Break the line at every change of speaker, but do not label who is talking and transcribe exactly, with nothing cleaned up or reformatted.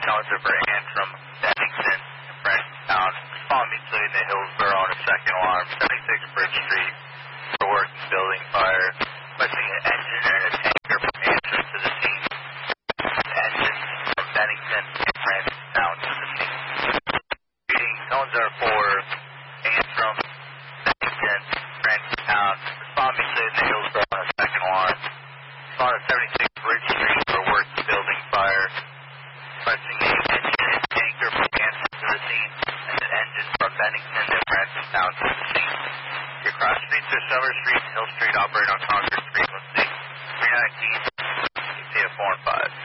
Counselor for Antrim, Bennington, and Frenchtown. Respond immediately in the Hillsborough on a second alarm, seventy-six Bridge Street, for work and building fire. Requesting an engine and a tanker from Antrim to the scene. Engines from Bennington and Frenchtown to the scene. Reading Counselor for Antrim, Bennington, Frenchtown. Respond immediately in the Hillsborough on a second alarm. Respond at seventy-six Bridge Street for work and building fire. Requesting an engine and tanker from Antrim to the scene, and an engine from Bennington and Frenchtown to the scene. Your cross streets are Summer Street, Hill Street, operate on Concord frequency three nineteen, data four and five.